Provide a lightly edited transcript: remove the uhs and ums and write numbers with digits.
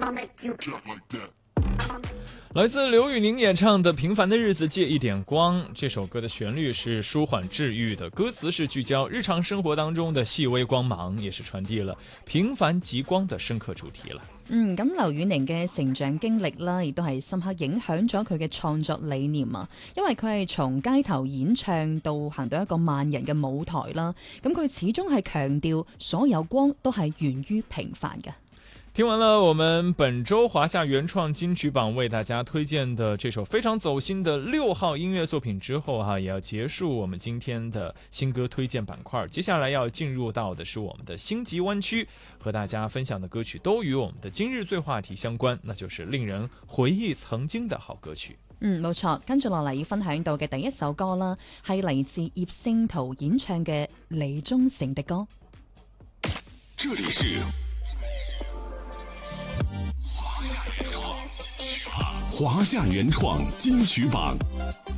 来自刘宇宁演唱的《平凡的日子借一点光》，这首歌的旋律是舒緩治愈的，歌詞是聚焦日常生活當中的細微光芒，也是傳遞了平凡即光的深刻主題了。 咁劉宇寧嘅成長經歷啦，亦都係深刻影響咗佢嘅創作理念啊！因為佢係從街頭演唱到行到一個萬人嘅舞台啦，咁佢始終係強調所有光都係源於平凡嘅。 聽完了我們本周華夏原創金曲榜為大家推薦的這首非常走心的6號音樂作品之後也要結束我們今天的新歌推薦板塊。接下來要進入到的是我們的星級灣區，和大家分享的歌曲都與我們的今日最話題相關，那就是令人回憶曾經的好歌曲。 冇錯，跟住落嚟要分享到嘅第一首歌啦，係嚟自葉聖圖演唱嘅《李宗盛的歌》。 這裡是華夏原創金曲榜。